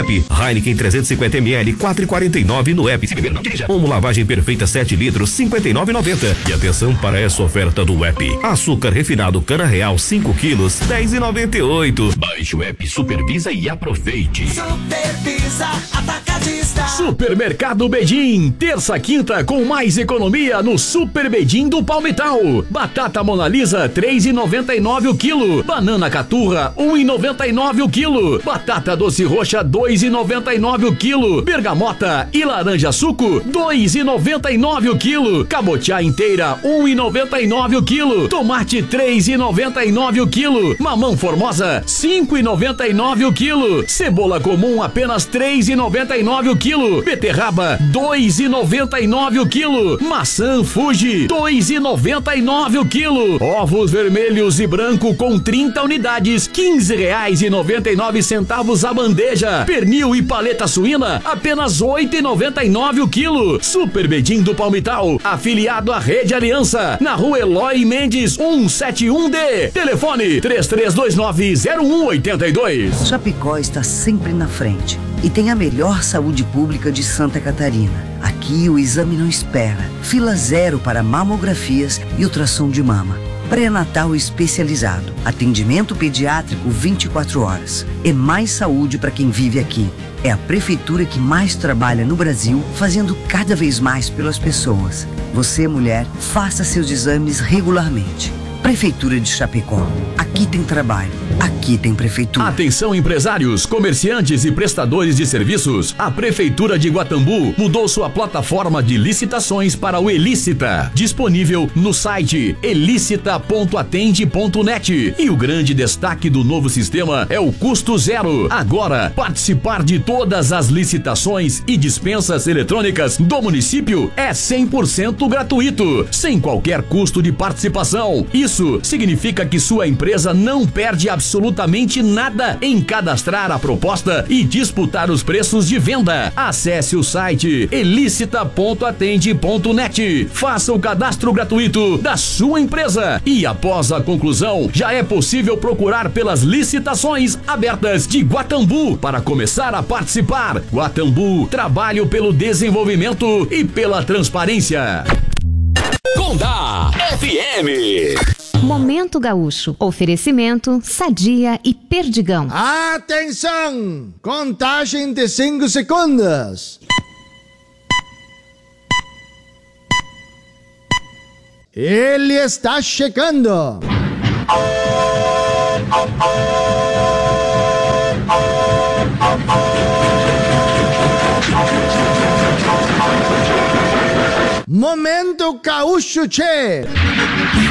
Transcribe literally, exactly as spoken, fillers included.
app. Heineken trezentos e cinquenta mililitros, quatro e quarenta e nove no app. Se beber, não dirija. Omo lavagem perfeita sete litros, cinquenta e nove e noventa. E atenção para essa oferta do app. Açúcar refinado Cana Real cinco quilos, dez e noventa e oito. Baixe o app, supervisa e aproveite. Supervisa Atacadista. Supermercado Bedim, terça quinta com mais economia no Super Bedim do Palmital. Batata Mona Lisa três e noventa e nove o quilo. Banana Caturra um e noventa e nove o quilo. Batata doce roxa dois e noventa e nove o quilo. Bergamota e laranja suco dois e noventa e nove o quilo. Cabotiá inteira um e noventa e nove o quilo. Tomate três e noventa e nove o quilo. Mamão Formosa cinco e noventa e nove o quilo. Cebola comum apenas três e noventa e nove o quilo. Beterraba dois e noventa e nove o quilo. Maçã Fuji dois e noventa e nove o quilo. Ovos vermelhos e branco com trinta unidades, quinze reais e noventa e nove centavos a bandeja. Pernil e paleta suína apenas oito e noventa e nove o quilo. Super Bedim do Palmital, afiliado à Rede Aliança, na rua Eloy Mendes cento e setenta e um D. Telefone três três dois nove zero um oito dois. Chapecó está sempre na frente e tem a melhor saúde pública de Santa Catarina. Aqui o exame não espera. Fila zero para mamografias e ultrassom de mama. Pré-natal especializado. Atendimento pediátrico vinte e quatro horas. É mais saúde para quem vive aqui. É a prefeitura que mais trabalha no Brasil, fazendo cada vez mais pelas pessoas. Você, mulher, faça seus exames regularmente. Prefeitura de Chapecó. Aqui tem trabalho. Aqui tem prefeitura. Atenção, empresários, comerciantes e prestadores de serviços. A Prefeitura de Guatambu mudou sua plataforma de licitações para o Elícita, disponível no site elicita ponto atende ponto net. E o grande destaque do novo sistema é o custo zero. Agora, participar de todas as licitações e dispensas eletrônicas do município é cem por cento gratuito, sem qualquer custo de participação. Isso significa que sua empresa não perde absolutamente nada em cadastrar a proposta e disputar os preços de venda. Acesse o site elicita ponto atende ponto net. Faça o cadastro gratuito da sua empresa e após a conclusão, já é possível procurar pelas licitações abertas de Guatambu para começar a participar. Guatambu, trabalho pelo desenvolvimento e pela transparência. Gondá F M. Momento Gaúcho. Oferecimento Sadia e Perdigão. Atenção! Contagem de cinco segundos. Ele está chegando. Momento Gaúcho, che.